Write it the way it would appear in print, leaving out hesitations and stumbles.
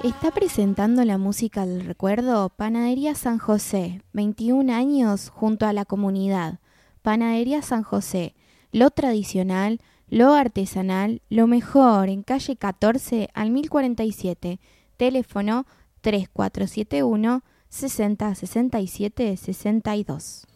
Está presentando la música del recuerdo Panadería San José, 21 años junto a la comunidad. Panadería San José, lo tradicional, lo artesanal, lo mejor en calle 14 al 1047, teléfono 3471 60 67 62.